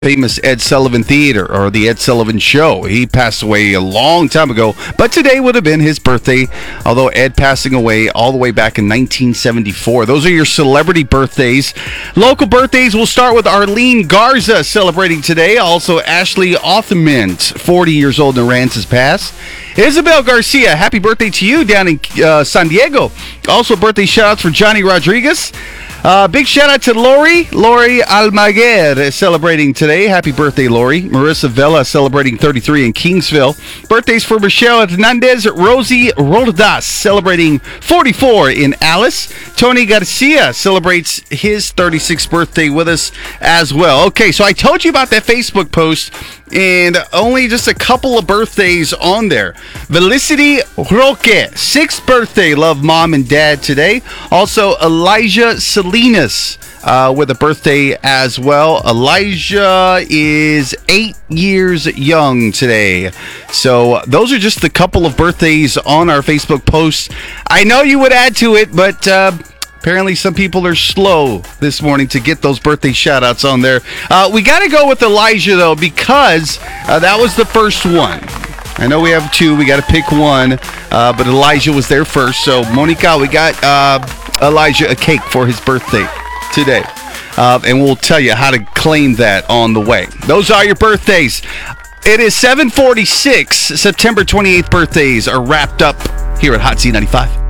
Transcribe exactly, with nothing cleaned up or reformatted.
famous Ed Sullivan Theater, or the Ed Sullivan Show. He passed away a long time ago, but today would have been his birthday, although Ed passing away all the way back in nineteen seventy-four. Those are your celebrity birthdays. Local birthdays, we'll start with Arlene Garza celebrating today. Also, Ashley Othman, forty years old in Aransas Pass. Isabel Garcia, happy birthday to you down in uh, San Diego. Also, birthday shout-outs for Johnny Rodriguez. Uh, big shout-out to Lori. Lori Almaguer is celebrating today. Happy birthday, Lori. Marissa Vela celebrating thirty-three in Kingsville. Birthdays for Michelle Hernandez. Rosie Rodas celebrating forty-four in Alice. Tony Garcia celebrates his thirty-sixth birthday with us as well. Okay, so I told you about that Facebook post, and only just a couple of birthdays on there. Felicity Roque, sixth birthday. Love mom and dad today. Also, Elijah Salinas uh, with a birthday as well. Elijah is eight years young today. So those are just a couple of birthdays on our Facebook post. I know you would add to it, but uh, apparently some people are slow this morning to get those birthday shout-outs on there. Uh, we got to go with Elijah, though, because uh, that was the first one. I know we have two. We got to pick one, uh, but Elijah was there first. So, Monica, we got uh, Elijah a cake for his birthday today. Uh, and we'll tell you how to claim that on the way. Those are your birthdays. It is seven forty-six. September twenty-eighth birthdays are wrapped up here at Hot Z ninety-five.